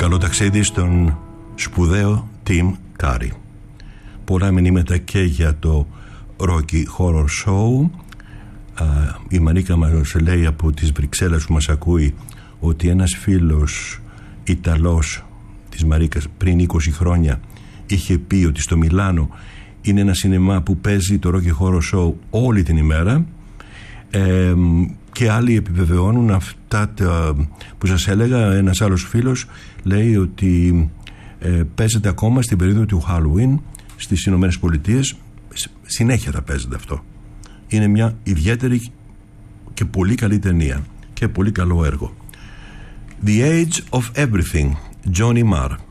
Καλό ταξίδι στον σπουδαίο Tim Curry. Πολλά μηνύματα και για το Rocky Horror Show. Η Μαρίκα μας λέει από τις Βρυξέλλες που μας ακούει ότι ένας φίλος Ιταλός της Μαρίκας πριν 20 χρόνια είχε πει ότι στο Μιλάνο είναι ένα σινεμά που παίζει το Rocky Horror Show όλη την ημέρα, και άλλοι επιβεβαιώνουν αυτά που σας έλεγα. Ένας άλλος φίλος λέει ότι παίζεται ακόμα στην περίοδο του Halloween στις Ηνωμένες Πολιτείες. Συνέχεια θα παίζεται αυτό. Είναι μια ιδιαίτερη και πολύ καλή ταινία και πολύ καλό έργο. The Age of Everything, Johnny Marr.